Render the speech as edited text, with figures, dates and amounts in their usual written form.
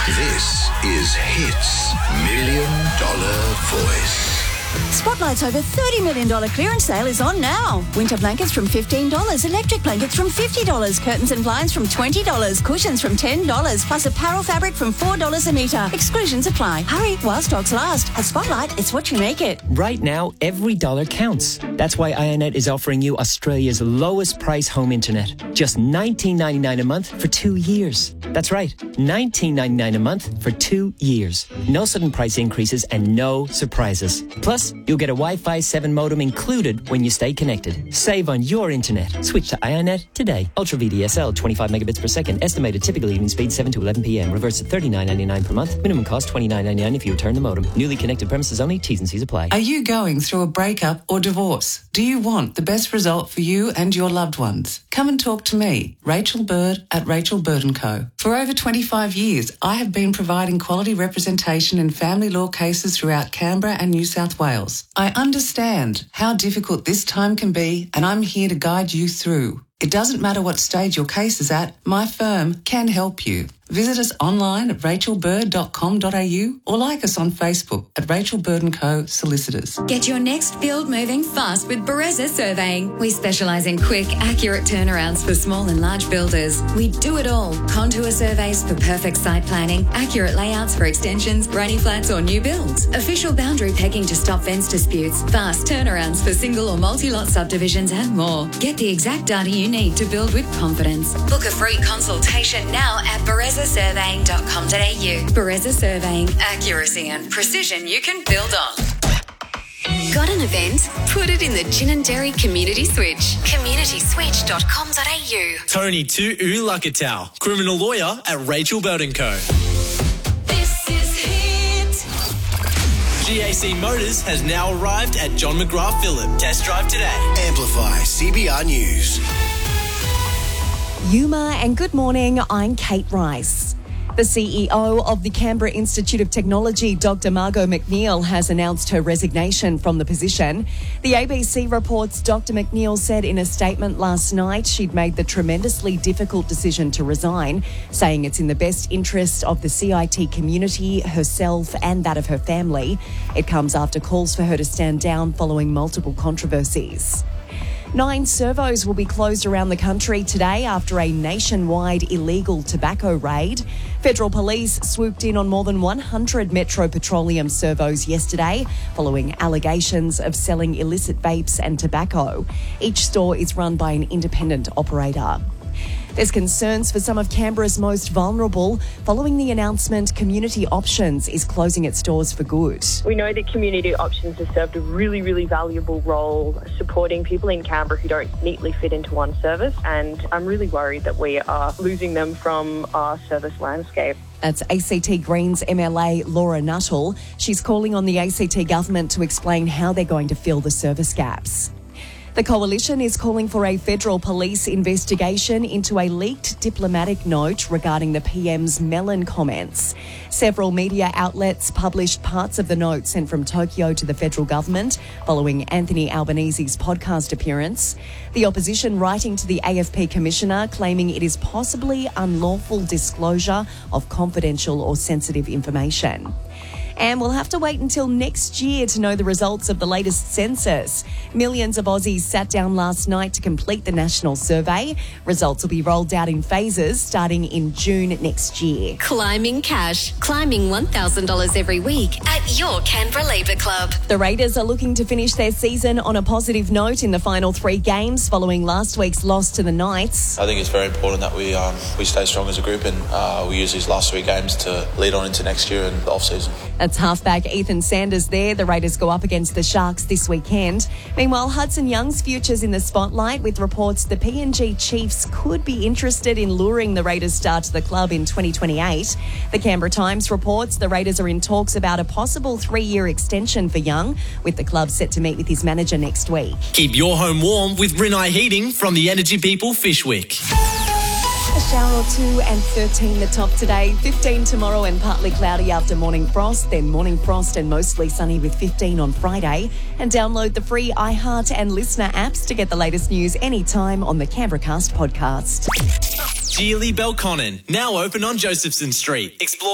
This is Hits $1 Million Voice. Spotlight's over $30 million clearance sale is on now. Winter blankets from $15, electric blankets from $50, curtains and blinds from $20, cushions from $10, plus apparel fabric from $4 a metre. Exclusions apply. Hurry while stocks last. At Spotlight, it's what you make it. Right now, every dollar counts. That's why IONET is offering you Australia's lowest price home internet. Just $19.99 a month for 2 years. That's right, $19.99 a month for 2 years. No sudden price increases and no surprises. Plus, you'll get a Wi-Fi 7 modem included when you stay connected. Save on your internet. Switch to IONET today. Ultra VDSL, 25 megabits per second. Estimated typical evening speed 7 to 11 p.m. Reverse to $39.99 per month. Minimum cost $29.99 if you return the modem. Newly connected premises only. T's and C's apply. Are you going through a breakup or divorce? Do you want the best result for you and your loved ones? Come and talk to me, Rachel Bird at Rachel Bird & Co. For over 25 years, I have been providing quality representation in family law cases throughout Canberra and New South Wales. I understand how difficult this time can be, and I'm here to guide you through. It doesn't matter what stage your case is at, my firm can help you. Visit us online at rachelbird.com.au or like us on Facebook at Rachel Bird & Co. Solicitors. Get your next build moving fast with Bereza Surveying. We specialise in quick, accurate turnarounds for small and large builders. We do it all. Contour surveys for perfect site planning, accurate layouts for extensions, granny flats or new builds, official boundary pegging to stop fence disputes, fast turnarounds for single or multi-lot subdivisions and more. Get the exact data you need to build with confidence. Book a free consultation now at berezasurveying.com.au. Bereza Surveying, accuracy and precision you can build on. Got an event? Put it in the Gin and Dairy Community Switch. communityswitch.com.au. Tony to Lakatau, criminal lawyer at Rachel Bird & Co. This is Hit. GAC Motors has now arrived at John McGrath Phillip. Test drive today. Amplify CBR News. Yuma, and good morning, I'm Kate Rice. The CEO of the Canberra Institute of Technology, Dr. Margot McNeil, has announced her resignation from the position. The ABC reports Dr. McNeil said in a statement last night she'd made the tremendously difficult decision to resign, saying it's in the best interest of the CIT community, herself and that of her family. It comes after calls for her to stand down following multiple controversies. 9 servos will be closed around the country today after a nationwide illegal tobacco raid. Federal police swooped in on more than 100 Metro Petroleum servos yesterday following allegations of selling illicit vapes and tobacco. Each store is run by an independent operator. There's concerns for some of Canberra's most vulnerable following the announcement Community Options is closing its doors for good. We know that Community Options has served a really, really valuable role supporting people in Canberra who don't neatly fit into one service, and I'm really worried that we are losing them from our service landscape. That's ACT Greens MLA Laura Nuttall. She's calling on the ACT government to explain how they're going to fill the service gaps. The Coalition is calling for a federal police investigation into a leaked diplomatic note regarding the PM's melon comments. Several media outlets published parts of the note sent from Tokyo to the federal government following Anthony Albanese's podcast appearance. The opposition writing to the AFP Commissioner claiming it is possibly unlawful disclosure of confidential or sensitive information. And we'll have to wait until next year to know the results of the latest census. Millions of Aussies sat down last night to complete the national survey. Results will be rolled out in phases starting in June next year. Climbing cash. Climbing $1,000 every week at your Canberra Labour Club. The Raiders are looking to finish their season on a positive note in the final 3 games following last week's loss to the Knights. I think it's very important that we stay strong as a group and we use these last 3 games to lead on into next year and the off-season. That's halfback Ethan Sanders there. The Raiders go up against the Sharks this weekend. Meanwhile, Hudson Young's future's in the spotlight with reports the PNG Chiefs could be interested in luring the Raiders star to the club in 2028. The Canberra Times reports the Raiders are in talks about a possible 3-year extension for Young, with the club set to meet with his manager next week. Keep your home warm with Rinnai Heating from the Energy People Fishwick. A shower or 2 and 13 the top today. 15 tomorrow and partly cloudy after morning frost. Then morning frost and mostly sunny with 15 on Friday. And download the free iHeart and Listener apps to get the latest news anytime on the Canberracast podcast. Geely Belconnen, now open on Josephson Street. Explore